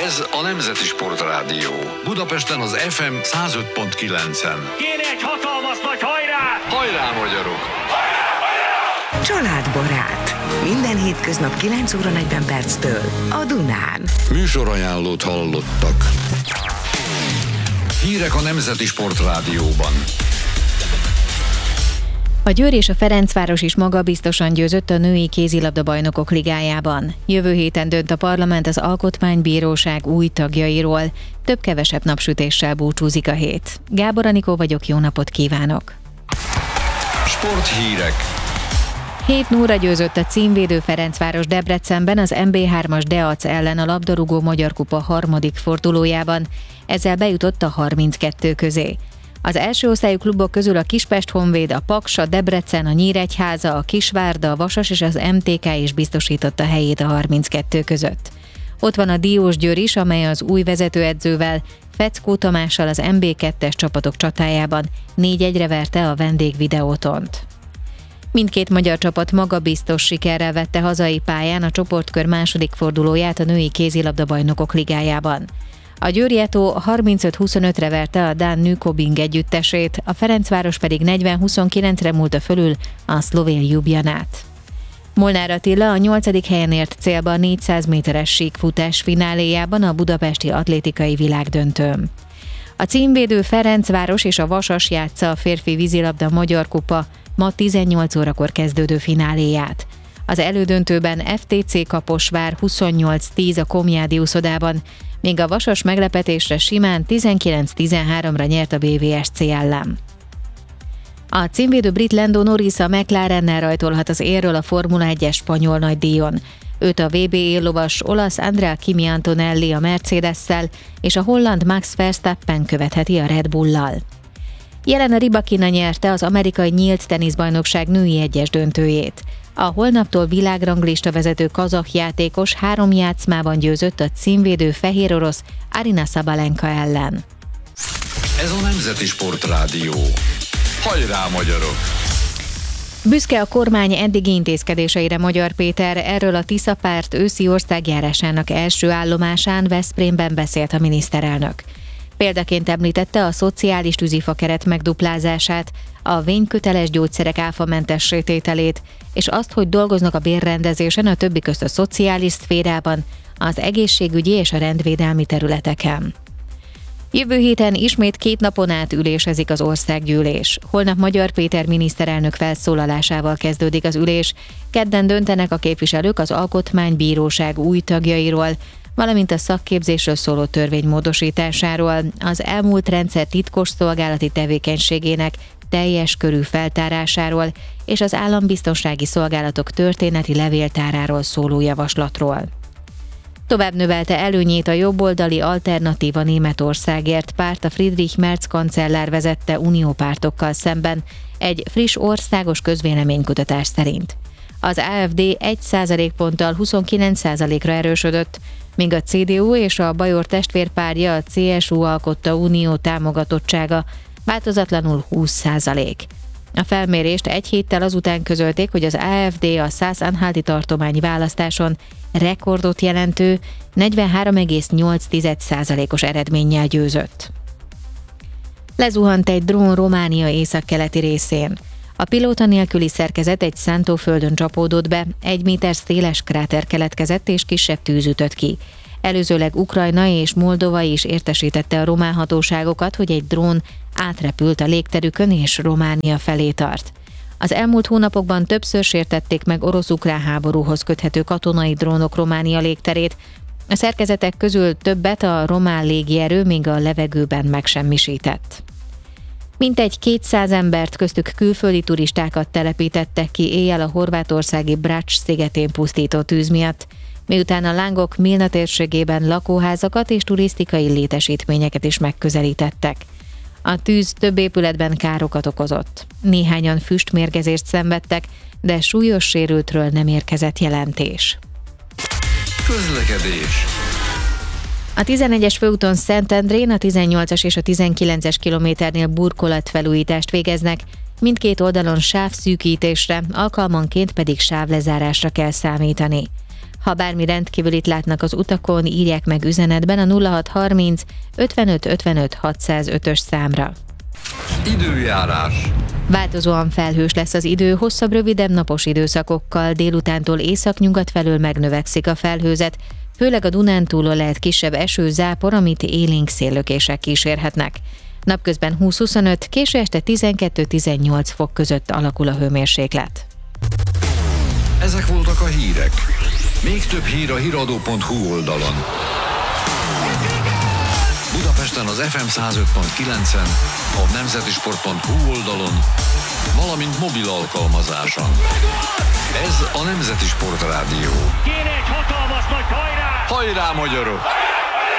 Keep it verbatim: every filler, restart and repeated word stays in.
Ez a Nemzeti Sportrádió. Budapesten az ef em száz öt pont kilencen. Kéne egy hatalmas nagy hajrá! Hajrá, magyarok! Hajrá, hajrá! Családbarát. Minden hétköznap kilenc óra negyven perctől a Dunán. Műsorajánlót hallottak. Hírek a Nemzeti Sportrádióban. A Győr és a Ferencváros is magabiztosan győzött a női kézilabda-bajnokok ligájában. Jövő héten dönt a parlament az Alkotmánybíróság új tagjairól. Több-kevesebb napsütéssel búcsúzik a hét. Gábor Anikó vagyok, jó napot kívánok! Sporthírek. hét nulla győzött a címvédő Ferencváros Debrecenben az em bé hármas Deac ellen a labdarúgó Magyar Kupa harmadik fordulójában. Ezzel bejutott a harminckettő közé. Az első osztályú klubok közül a Kispest Honvéd, a Paks, a Debrecen, a Nyíregyháza, a Kisvárda, a Vasas és az em té ká is biztosította helyét a harminckettő között. Ott van a Diósgyőr is, amely az új vezetőedzővel, Feckó Tamással az em bé kettes csapatok csatájában négy egyre verte a vendég Videótont. Mindkét magyar csapat magabiztos sikerrel vette hazai pályán a csoportkör második fordulóját a női kézilabda-bajnokok ligájában. A Győri Eto harmincöt huszonötre verte a dán Nykøbing együttesét, a Ferencváros pedig negyven huszonkilencre múlta fölül a szlovén Ljubljanát. Molnár Attila a nyolcadik helyen ért célba a négyszáz méteres síkfutás fináléjában a budapesti atlétikai világdöntőn. A címvédő Ferencváros és a Vasas játsza a férfi vízilabda Magyar Kupa ma tizennyolc órakor kezdődő fináléját. Az elődöntőben ef té cé Kaposvár huszonnyolc tíz a Komjádi úszodában, míg a Vasas meglepetésre simán tizenkilenc tizenháromra nyert a bé vé es cé ellen. A címvédő brit Lando Norris a McLarennel rajtolhat az élről a Formula egyes spanyol nagydíjon. Őt a vé bé éllovas olasz Andrea Kimi Antonelli a Mercedes-szel és a holland Max Verstappen követheti a Red Bull-lal. Jelena Rybakina nyerte az amerikai nyílt teniszbajnokság női egyes döntőjét. A holnaptól világranglista vezető kazah játékos három játszmában győzött a címvédő fehér orosz Aryna Sabalenka ellen. Ez a Nemzeti Sportrádió. Hajrá, magyarok! Büszke a kormány eddigi intézkedéseire Magyar Péter, erről a Tisza párt őszi országjárásának első állomásán Veszprémben beszélt a miniszterelnök. Példaként említette a szociális tűzifakeret megduplázását, a vényköteles gyógyszerek áfamentessé tételét, és azt, hogy dolgoznak a bérrendezésen, a többi közt a szociális szférában, az egészségügyi és a rendvédelmi területeken. Jövő héten ismét két napon át ülésezik az országgyűlés. Holnap Magyar Péter miniszterelnök felszólalásával kezdődik az ülés, kedden döntenek a képviselők az Alkotmánybíróság új tagjairól, valamint a szakképzésről szóló törvény módosításáról, az elmúlt rendszer titkos szolgálati tevékenységének teljes körű feltárásáról és az állambiztonsági szolgálatok történeti levéltáráról szóló javaslatról. Tovább növelte előnyét a jobboldali Alternatíva Németországért párt a Friedrich Merz kancellár vezette uniópártokkal szemben egy friss országos közvéleménykutatás szerint. Az á ef dé egy százalékponttal huszonkilenc százalékra erősödött, míg a cé dé u és a Bajor testvérpárja, a cé es u alkotta unió támogatottsága változatlanul húsz százalék. A felmérést egy héttel azután közölték, hogy az á ef dé a Szász-Anhalti tartományi választáson rekordot jelentő negyvenhárom egész nyolc százalékos eredménnyel győzött. Lezuhant egy drón Románia északkeleti részén. A pilóta nélküli szerkezet egy szántóföldön csapódott be, egy méter széles kráter keletkezett és kisebb tűz ütött ki. Előzőleg Ukrajna és Moldova is értesítette a román hatóságokat, hogy egy drón átrepült a légterükön és Románia felé tart. Az elmúlt hónapokban többször sértették meg orosz-ukrán háborúhoz köthető katonai drónok Románia légterét. A szerkezetek közül többet a román légierő még a levegőben megsemmisített. Mintegy kétszáz embert, köztük külföldi turistákat telepítettek ki éjjel a horvátországi Brač szigetén pusztító tűz miatt, miután a lángok Milna térségében lakóházakat és turisztikai létesítményeket is megközelítettek. A tűz több épületben károkat okozott. Néhányan füstmérgezést szenvedtek, de súlyos sérültről nem érkezett jelentés. Közlekedés. A tizenegyes főúton Szentendrén a tizennyolcas és a tizenkilences kilométernél burkolatfelújítást végeznek, mindkét oldalon sávszűkítésre, alkalmanként pedig sávlezárásra kell számítani. Ha bármi rendkívülit látnak az utakon, írják meg üzenetben a nulla hat harminc ötvenöt ötvenöt hatszázötös számra. Időjárás. Változóan felhős lesz az idő, hosszabb, rövidebb napos időszakokkal, délutántól északnyugat felől megnövekszik a felhőzet, főleg a Dunántúlon lehet kisebb eső, zápor, amit élénk széllökések kísérhetnek. Napközben húsz-huszonöt, késő este tizenkettő-tizennyolc fok között alakul a hőmérséklet. Ezek voltak a hírek. Még több hír a híradó pont hu oldalon. Budapesten az ef em száz öt pont kilencen, a nemzetisport pont hu oldalon, valamint mobil alkalmazáson. Ez a Nemzeti Sport Rádió. Kéne egy hatalmas nagy hajrá! Hajrá, magyarok!